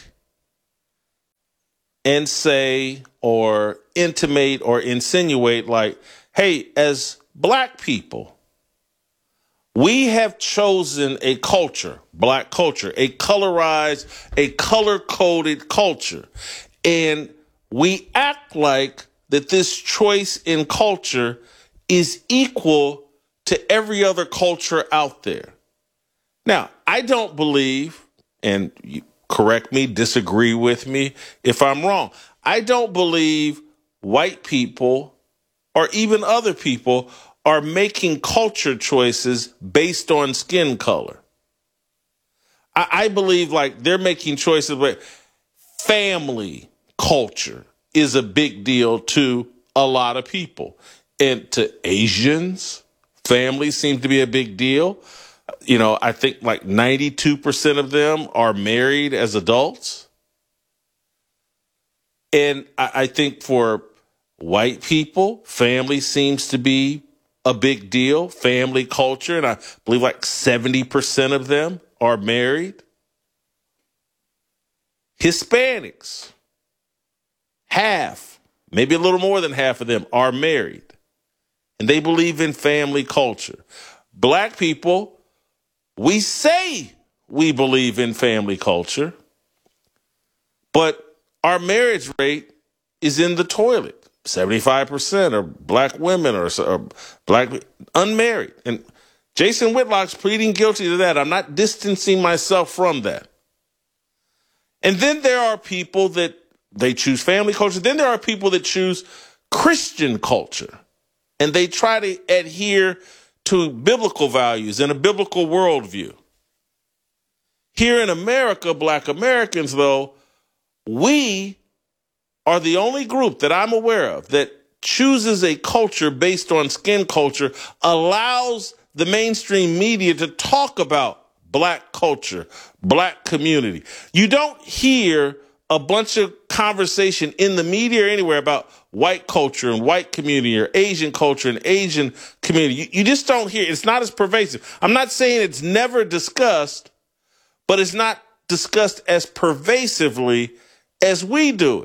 and say or intimate or insinuate like, hey, as black people, we have chosen a culture, black culture, a colorized, a color-coded culture. And we act like that this choice in culture is equal to every other culture out there. Now, I don't believe, and you correct me, disagree with me if I'm wrong, I don't believe white people or even other people are making culture choices based on skin color. I, I believe like they're making choices where family culture is a big deal to a lot of people. And to Asians, family seems to be a big deal. You know, I think like ninety-two percent of them are married as adults. And I, I think for white people, family seems to be a big deal, family culture. And I believe like seventy percent of them are married. Hispanics, half, maybe a little more than half of them are married. And they believe in family culture. Black people, we say we believe in family culture, but our marriage rate is in the toilet. seventy-five percent are black women or, or black unmarried. And Jason Whitlock's pleading guilty to that. I'm not distancing myself from that. And then there are people that they choose family culture. Then there are people that choose Christian culture. And they try to adhere to biblical values and a biblical worldview. Here in America, black Americans, though, we are the only group that I'm aware of that chooses a culture based on skin culture, allows the mainstream media to talk about black culture, black community. You don't hear a bunch of conversation in the media or anywhere about white culture and white community or Asian culture and Asian community. You, you just don't hear it. It's not as pervasive. I'm not saying it's never discussed, but it's not discussed as pervasively as we do it.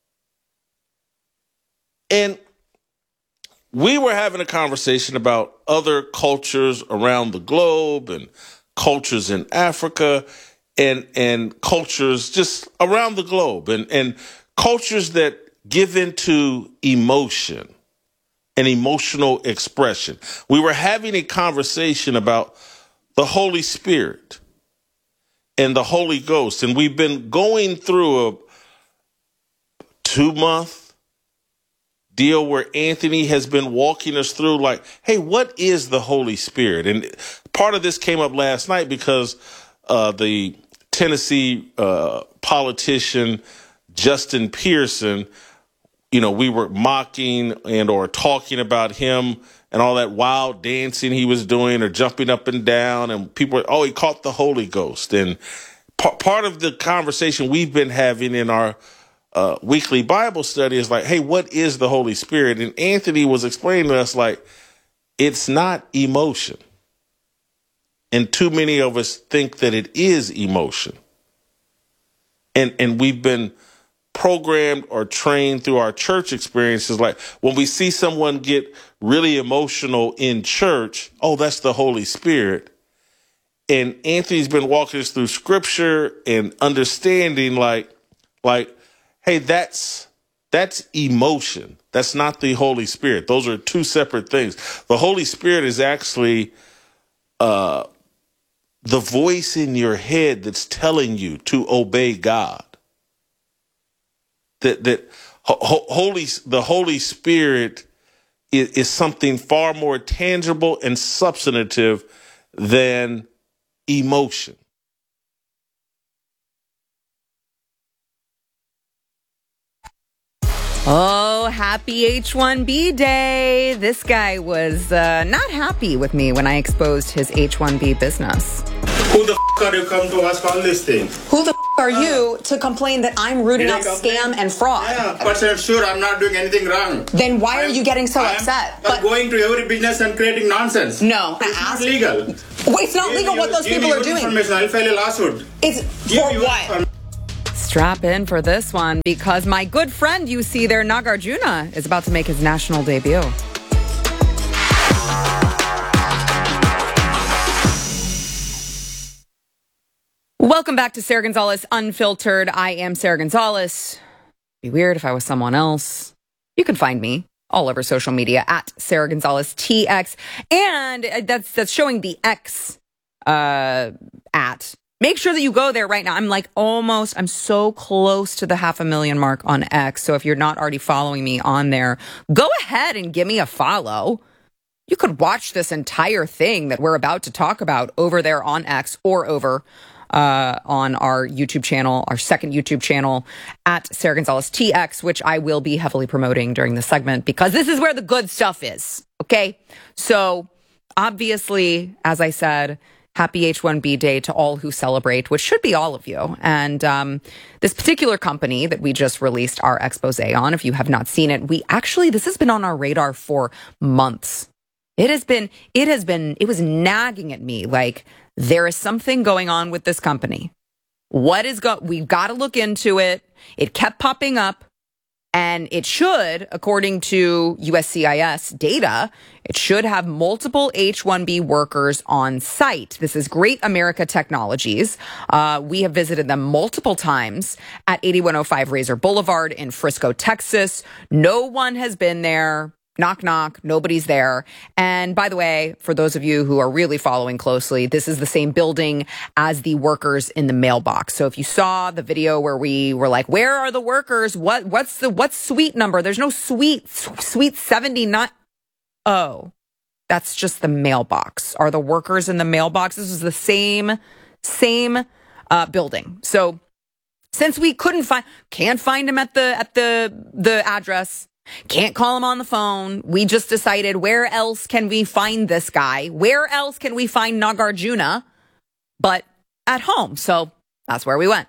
And we were having a conversation about other cultures around the globe and cultures in Africa and and cultures just around the globe and, and cultures that give into emotion and emotional expression. We were having a conversation about the Holy Spirit and the Holy Ghost. And we've been going through a two-month deal where Anthony has been walking us through like, hey, what is the Holy Spirit? And part of this came up last night because uh, the Tennessee uh, politician Justin Pearson, you know, we were mocking and or talking about him and all that wild dancing he was doing or jumping up and down. And people were, oh, he caught the Holy Ghost. And p- part of the conversation we've been having in our uh, weekly Bible study is like, hey, what is the Holy Spirit? And Anthony was explaining to us like, it's not emotion. And too many of us think that it is emotion. And and we've been programmed or trained through our church experiences. Like when we see someone get really emotional in church, oh, that's the Holy Spirit. And Anthony's been walking us through scripture and understanding like, like, hey, that's that's emotion. That's not the Holy Spirit. Those are two separate things. The Holy Spirit is actually uh, the voice in your head that's telling you to obey God. That that ho- holy the Holy Spirit is, is something far more tangible and substantive than emotion. Oh, happy H one B day. This guy was uh, not happy with me when I exposed his H one B business. Who the f*** are you come to ask all these things? Who the f*** are you to complain that I'm rooting out scam and fraud? Yeah, but I'm sure I'm not doing anything wrong. Then why are I'm, you getting so I'm, upset? I'm but going to every business and creating nonsense. No. It's ask, not legal. Well, it's not give legal you, what those give people are doing. doing. I'll file a lawsuit. It's give for what? Strap in for this one because my good friend you see there, Nagarjuna, is about to make his national debut. Welcome back to Sarah Gonzalez Unfiltered. I am Sarah Gonzalez. It'd be weird if I was someone else. You can find me all over social media at Sarah Gonzalez T X. And that's that's showing the X uh, at. Make sure that you go there right now. I'm like almost, I'm so close to the half a million mark on X. So if you're not already following me on there, go ahead and give me a follow. You could watch this entire thing that we're about to talk about over there on X or over Uh, on our YouTube channel, our second YouTube channel at Sarah Gonzalez T X, which I will be heavily promoting during the segment because this is where the good stuff is. Okay. So obviously, as I said, happy H one B day to all who celebrate, which should be all of you. And um, this particular company that we just released our expose on, if you have not seen it, we actually, this has been on our radar for months. It has been, it has been, it was nagging at me like, there is something going on with this company. What is go? We've got to look into it. It kept popping up, and it should, according to U S C I S data, it should have multiple H one B workers on site. This is Great America Technologies. Uh, we have visited them multiple times at eighty-one oh five Razor Boulevard in Frisco, Texas. No one has been there. Knock, knock. Nobody's there. And by the way, for those of you who are really following closely, this is the same building as the workers in the mailbox. So if you saw the video where we were like, where are the workers? What, what's the, what's suite number? There's no suite, suite seventy-nine. Oh, that's just the mailbox. Are the workers in the mailbox? This is the same, same, uh, building. So since we couldn't find, can't find him at the, at the, the address, can't call him on the phone. We just decided, where else can we find this guy? Where else can we find Nagarjuna but at home? So that's where we went.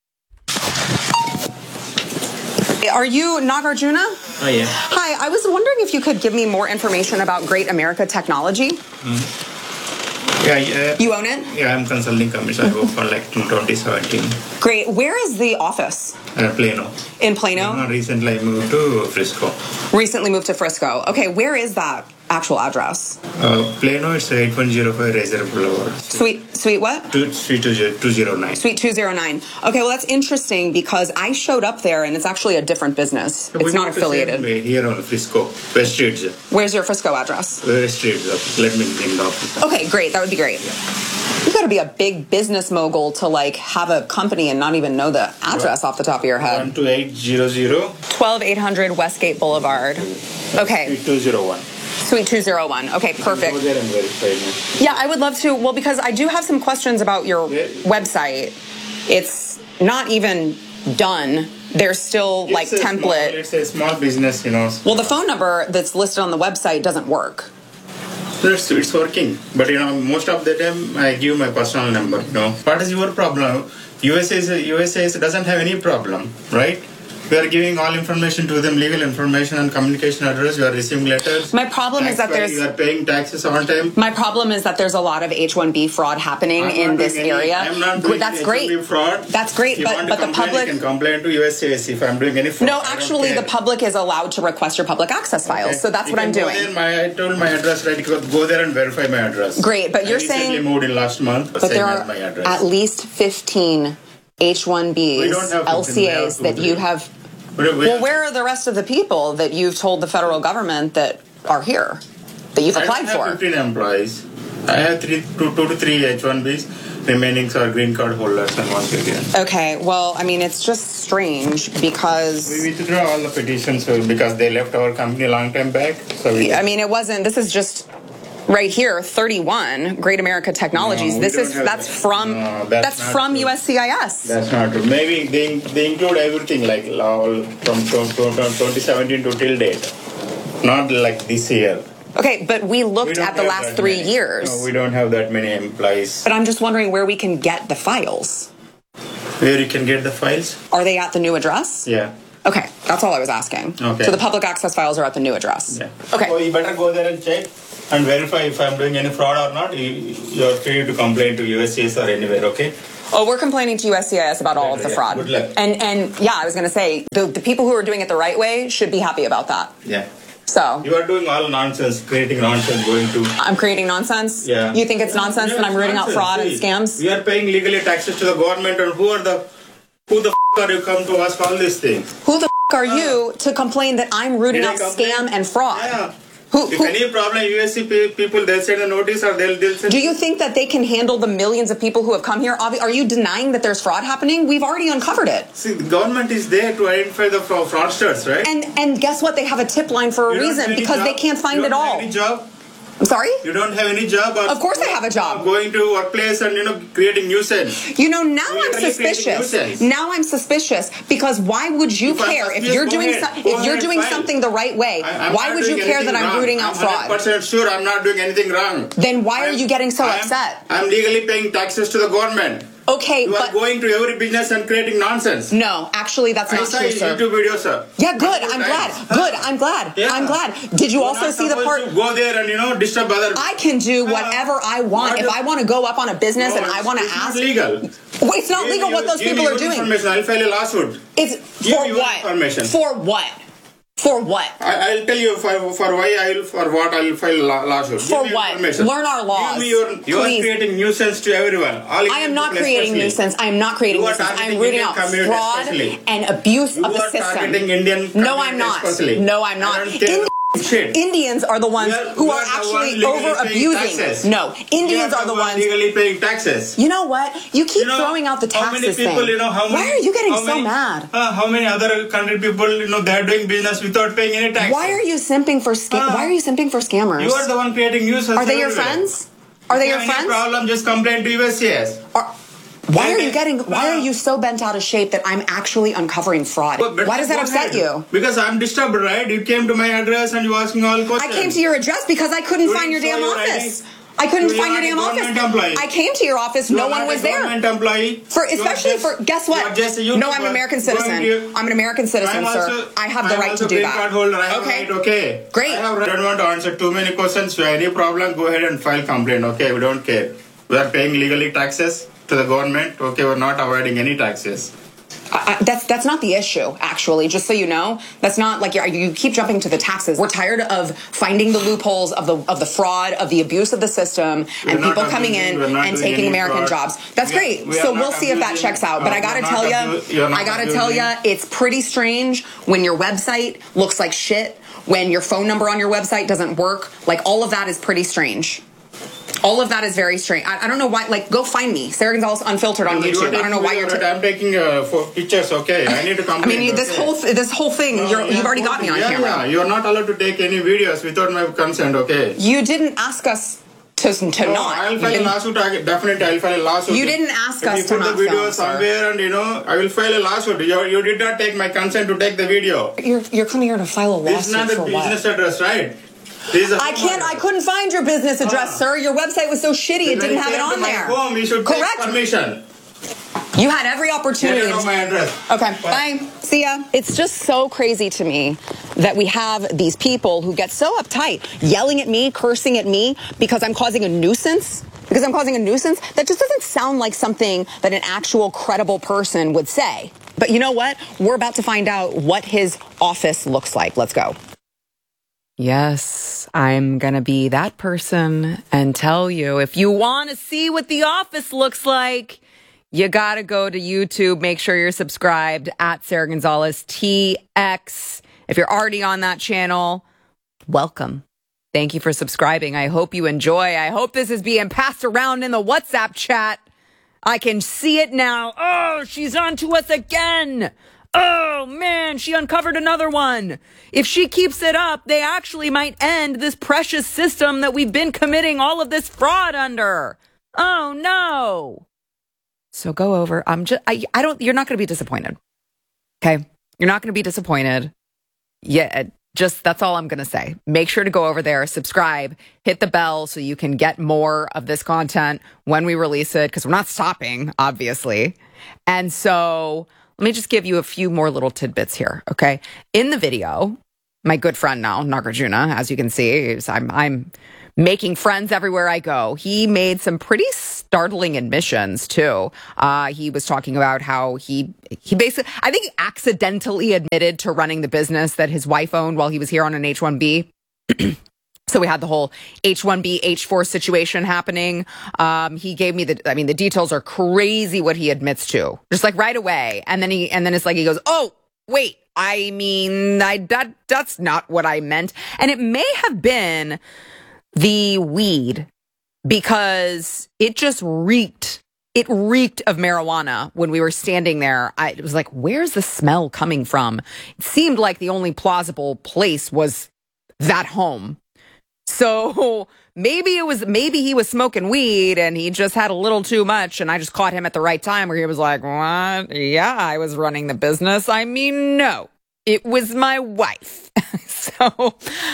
Are you Nagarjuna? Oh, yeah. Hi, I was wondering if you could give me more information about Great America Technology. Mm. Yeah, yeah. You own it? Yeah, I'm consulting commission. I work for like twenty seventeen. Great. Where is the office? Uh, Plano. In Plano? Uh, recently I moved to Frisco. Recently moved to Frisco. Okay, where is that actual address? Uh, Plano is eighty-one oh five Razor Boulevard. Suite, suite what? Two, suite two oh nine. Suite two oh nine. Okay, well that's interesting because I showed up there and it's actually a different business. So it's not affiliated. Here on Frisco, West Street. Where's your Frisco address? West Street. Let me bring it up. Okay, great. That would be great. Yeah. You got to be a big business mogul to like have a company and not even know the address off the top of your head. one two eight zero zero. twelve eight hundred Westgate Boulevard. Okay. Suite two oh one. Suite two oh one. Okay, perfect. Go there and verify. Yeah, I would love to. Well, because I do have some questions about your yeah. website. It's not even done. There's still it's like template. Small, it's a small business, you know. Well, the phone number that's listed on the website doesn't work. It's, it's working, but you know, most of the time I give my personal number. You know, what is your problem? U S A is, U S A doesn't have any problem, right? We are giving all information to them, legal information and communication address. You are receiving letters. My problem is that there's... You are paying taxes on time. My problem is that there's a lot of H one B fraud happening I'm in this any, area. I'm not doing That's H one B great. fraud. That's great, if but, you want but to the complain, public... You can complain to U S C I S if I'm doing any fraud. No, actually, the public is allowed to request your public access files, okay. So that's you what I'm doing. There, my, I told my address, right? Go, go there and verify my address. Great, but I you're saying... I recently moved in last month, but there are my address. at least fifteen H one Bs, L C As that you have... Well, where are the rest of the people that you've told the federal government that are here, that you've applied I have for? fifteen employees. I have three, two, two to three H one Bs. Remaining are green card holders and one Canadian. Okay, well, I mean, it's just strange because... We withdraw all the petitions because they left our company a long time back. So we I mean, it wasn't... This is just... Right here, thirty-one, Great America Technologies. No, this is that's that. from no, that's, that's from true. U S C I S. That's not true. Maybe they, they include everything like all from twenty seventeen to till date, not like this year. Okay, but we looked We don't at the have last that three many. years. No, we don't have that many employees. But I'm just wondering where we can get the files. Where you can get the files? Are they at the new address? Yeah. Okay, that's all I was asking. Okay. So the public access files are at the new address. Yeah. Okay. So you better go there and check and verify if I'm doing any fraud or not. You, you're free to complain to U S C S or anywhere, okay? Oh, we're complaining to U S C I S about all of the Yeah, fraud. good luck. And and yeah, I was going to say the, the people who are doing it the right way should be happy about that. Yeah. So You are doing all nonsense, creating nonsense, going to... I'm creating nonsense. Yeah. You think it's nonsense Yeah, that I'm it's rooting out nonsense. fraud and See, scams? We are paying legally taxes to the government, and who are the... Who the f*** are you come to ask all these things? Who the f- are you to complain that I'm rooting Did I out complain? scam and fraud? Yeah. Who, If who, any problem, U S C pe- people, they'll send a notice or they'll, they'll send... do you think that they can handle the millions of people who have come here? Obvi- Are you denying that there's fraud happening? We've already uncovered it. See, the government is there to identify the fra- fraudsters, right? And and guess what? They have a tip line for a You don't reason have any because they job? can't find You it don't all. have any job? I'm sorry? You don't have any job? Or Of course I have a job. Going to workplace and, you know, creating nuisance. You know, now You're I'm literally creating suspicious. nuisance. Now I'm suspicious because why would you If I'm care if suspicious, you're go doing ahead. so- Go if you're ahead, doing fine. something the right way? I- I'm Why not would you doing care that anything I'm wrong. rooting out I'm fraud? one hundred percent sure I'm not doing anything wrong. Then why are I'm- you getting so I'm- upset? I'm legally paying taxes to the government. Okay, You but are going to every business and creating nonsense. no, actually that's I not saw true, your sir. YouTube video, sir. Yeah, good. I'm glad. Good. I'm glad. Yeah. I'm glad. Did you You're also not see the supposed part? to go there and, you know, disturb other... I can do whatever I want. what If the- I want to go up on a business No, and I it's- want to it's not ask, legal. Well, it's not Give legal me what your- those give people me are your doing. information. I'll file a lawsuit. It's Give for me your what? information. For what? For what? I, I'll tell you for, for why I'll for what I'll file a lawsuit. For Give me what? information. Learn our laws. Give me your, you are Please. creating nuisance to everyone. All I am Indian not people creating especially. nuisance. I am not creating You are nuisance. I'm targeting rooting Indian out community fraud especially. and abuse You of the are system. targeting Indian No, I'm community not. especially. No, I'm not. I don't care Indians, shit. Indians are the ones We are- who we are are the actually ones legally over paying abusing. taxes. No, Indians We are the one ones. legally paying taxes. You know what? You keep You know, throwing out the how many taxes people, thing. you know, how many, Why are you getting how so many, mad? Uh, how many other country people, you know, they're doing business without paying any taxes? Why are you simping for scam? Uh, Why are you simping for scammers? You are the one creating nuisance. Are they your everywhere. friends? Are they If your you have friends? any problem, just complain to U S C S. Are- Why are you Okay. getting? Why are you so bent out of shape that I'm actually uncovering fraud? But- but Why does that go upset ahead. you? Because I'm disturbed, right? You came to my address and you asking all I questions. came to your address because I couldn't You find your didn't damn show your office. I D. I couldn't You are find your not a damn office. government employee. I came to your office. You No are one not was a there. government employee. For You are especially just- for guess you what? are just a No, I'm an YouTuber American going citizen. to- I'm an American citizen, I'm sir. also- I have the I'm right also to do green that. card holder. I have Okay. right, okay. Great. I have right. I don't want to answer too many questions. If you have any problem, go ahead and file complaint. Okay, we don't care. We are paying legally taxes to the government. Okay, we're not avoiding any taxes. I, I, that's that's not the issue, actually. Just so you know, that's not like you're, you keep jumping to the taxes. We're tired of finding the loopholes of the of the fraud, of the abuse of the system, We're and not people coming abusing, in we're not and doing taking any American fraud. jobs. That's We are- great. we So are we'll not see if that abusing- checks out. But uh, I gotta we're tell not you, abu- you're not I gotta tell you, abusing. it's pretty strange when your website looks like shit, when your phone number on your website doesn't work. Like all of that is pretty strange. All of that is very strange. I, I don't know why. Like, go find me, Sarah Gonzalez Unfiltered on You are YouTube. I don't know why taking you're. video, T- I'm taking uh, for pictures. Okay, I need to I complain. mean, this okay. whole th- this whole thing, No, you're, yeah, you've already got me on yeah, camera. Yeah, you're not allowed to take any videos without my consent. Okay. You didn't ask us to, to No, not. I'll You file a didn't- lawsuit. I- Definitely, I'll file a lawsuit. You didn't ask if us you to put not the video film, sir. somewhere, and you know, I will file a lawsuit. You, you did not take my consent to take the video. You're you're coming here to file a This is lawsuit not a for business what? address, right? This is a I home can't. I address. couldn't find your business address, Ah. sir. Your website was so shitty; it When didn't you have it came to on my there. Home, you should Correct. take permission. You had every opportunity. Get rid of my address. Okay, bye. See ya. It's just so crazy to me that we have these people who get so uptight, yelling at me, cursing at me because I'm causing a nuisance. Because I'm causing a nuisance. That just doesn't sound like something that an actual credible person would say. But you know what? We're about to find out what his office looks like. Let's go. Yes, I'm going to be that person and tell you if you want to see what the office looks like, you got to go to YouTube. Make sure you're subscribed at Sarah Gonzalez T X. If you're already on that channel, welcome. Thank you for subscribing. I hope you enjoy. I hope this is being passed around in the WhatsApp chat. I can see it now. Oh, she's on to us again. Oh, man, she uncovered another one. If she keeps it up, they actually might end this precious system that we've been committing all of this fraud under. Oh, no. So go over. I'm just, I, I don't, you're not going to be disappointed. Okay. You're not going to be disappointed. Yeah. just that's all I'm going to say. Make sure to go over there, subscribe, hit the bell so you can get more of this content when we release it, because we're not stopping, obviously. And so let me just give you a few more little tidbits here, okay? In the video, my good friend now, Nagarjuna, as you can see, is I'm I'm making friends everywhere I go. He made some pretty startling admissions too. Uh, he was talking about how he he basically, I think, he accidentally admitted to running the business that his wife owned while he was here on an H one B. So we had the whole H one B, H four situation happening. Um, he gave me the, I mean, the details are crazy what he admits to, just like right away. And then he, and then it's like he goes, oh, wait, I mean, I, that, that's not what I meant. And it may have been the weed, because it just reeked. It reeked of marijuana when we were standing there. I it was like, where's the smell coming from? It seemed like the only plausible place was that home. So maybe it was, maybe he was smoking weed and he just had a little too much, and I just caught him at the right time where he was like, what? Yeah, I was running the business. I mean, no, it was my wife. So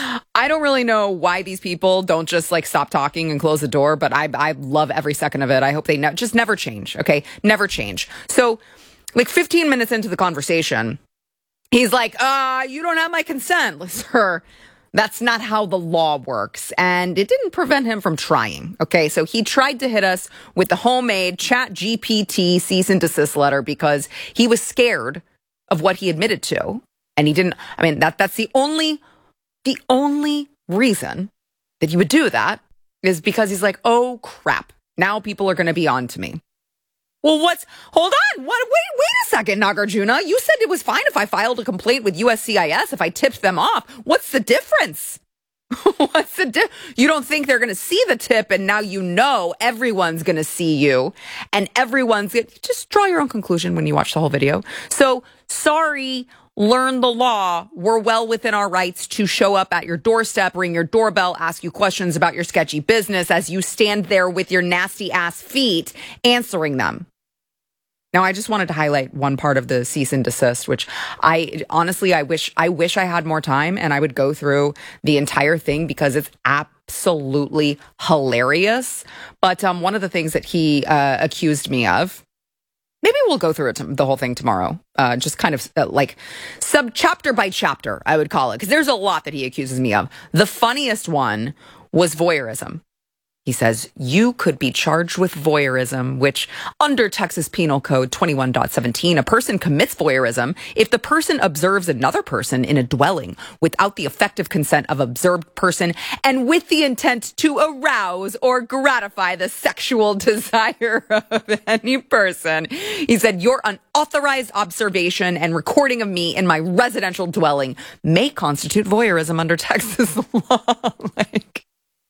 I don't really know why these people don't just like stop talking and close the door, but I I love every second of it. I hope they ne- just never change. Okay. Never change. So like fifteen minutes into the conversation, he's like, uh, you don't have my consent. Like, sir, that's not how the law works. And it didn't prevent him from trying. Okay. So he tried to hit us with the homemade Chat G P T cease and desist letter because he was scared of what he admitted to. And he didn't, I mean, that that's the only, the only reason that he would do that is because he's like, oh crap, now people are going to be on to me. Well, what's, hold on, what, wait, wait a second, Nagarjuna. You said it was fine if I filed a complaint with U S C I S, if I tipped them off. What's the difference? What's the di- You don't think they're going to see the tip, and now you know everyone's going to see you, and everyone's gonna, just draw your own conclusion when you watch the whole video. So, sorry, learn the law. We're well within our rights to show up at your doorstep, ring your doorbell, ask you questions about your sketchy business as you stand there with your nasty ass feet answering them. Now, I just wanted to highlight one part of the cease and desist, which I honestly, I wish, I wish I had more time and I would go through the entire thing because it's absolutely hilarious. But um, one of the things that he uh, accused me of, maybe we'll go through it to, the whole thing tomorrow, uh, just kind of uh, like sub chapter by chapter, I would call it, because there's a lot that he accuses me of. The funniest one was voyeurism. He says, you could be charged with voyeurism, which under Texas Penal Code twenty-one point seventeen, a person commits voyeurism if the person observes another person in a dwelling without the effective consent of observed person and with the intent to arouse or gratify the sexual desire of any person. He said, your unauthorized observation and recording of me in my residential dwelling may constitute voyeurism under Texas law. Like,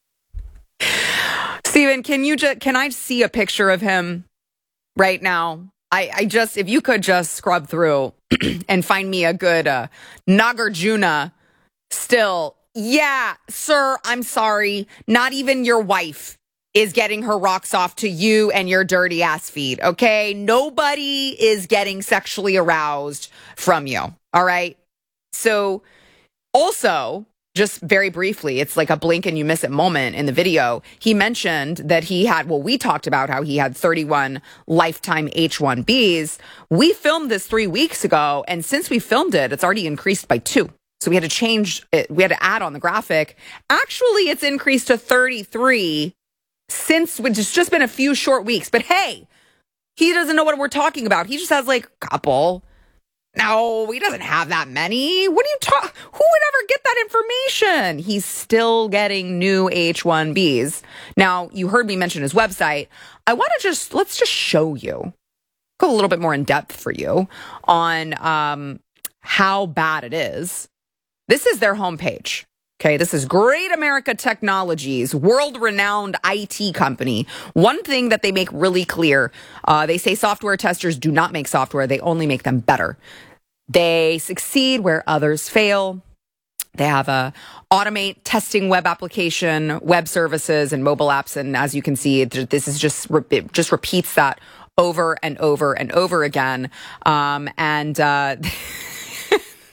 Steven, can you just, can I see a picture of him right now? I, I just, if you could just scrub through and find me a good uh, Nagarjuna still. Yeah, sir, I'm sorry. Not even your wife is getting her rocks off to you and your dirty ass feet, okay? Nobody is getting sexually aroused from you, all right? So also, just very briefly, it's like a blink and you miss it moment in the video. He mentioned that he had, well, we talked about how he had thirty-one lifetime H one Bs. We filmed this three weeks ago, and since we filmed it, it's already increased by two. So we had to change it. We had to add on the graphic. Actually, it's increased to thirty-three since, which has just been a few short weeks. But hey, he doesn't know what we're talking about. He just has like a couple. No, he doesn't have that many. What are you talking? Who would ever get that information? He's still getting new H one Bs. Now, you heard me mention his website. I want to just, let's just show you, go a little bit more in depth for you on um, how bad it is. This is their homepage. Okay, this is Great America Technologies, world-renowned I T company. One thing that they make really clear, uh, they say software testers do not make software, they only make them better. They succeed where others fail. They have a automate testing web application, web services, and mobile apps. And as you can see, this is just, it just repeats that over and over and over again. Um, and uh,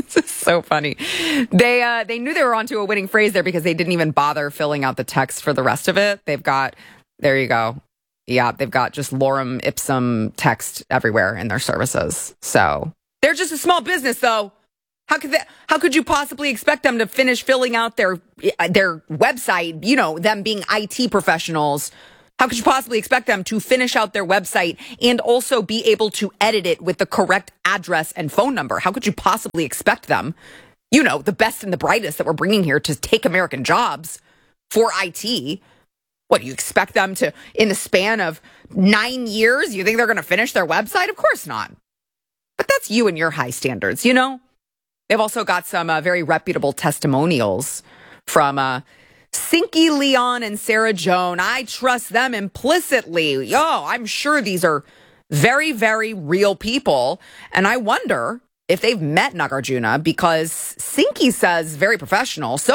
It's so funny. They uh, they knew they were onto a winning phrase there because they didn't even bother filling out the text for the rest of it. They've got, there you go. Yeah, they've got just lorem ipsum text everywhere in their services. So they're just a small business, though. How could that, how could you possibly expect them to finish filling out their their website? You know, them being I T professionals. How could you possibly expect them to finish out their website and also be able to edit it with the correct address and phone number? How could you possibly expect them, you know, the best and the brightest that we're bringing here to take American jobs for I T? What, do you expect them to, in the span of nine years, you think they're going to finish their website? Of course not. But that's you and your high standards, you know? They've also got some uh, very reputable testimonials from uh, Sinky Leon and Sarah Joan. I trust them implicitly. Yo, I'm sure these are very, very real people. And I wonder if they've met Nagarjuna, because Sinky says very professional. So